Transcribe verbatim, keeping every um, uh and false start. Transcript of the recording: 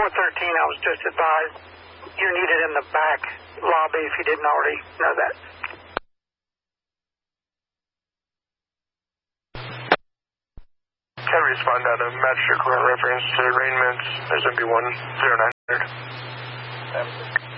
four thirteen, I was just advised you're needed in the back lobby if you didn't already know that. Can I respond out of match your current reference to arraignments as M B one zero nine hundred?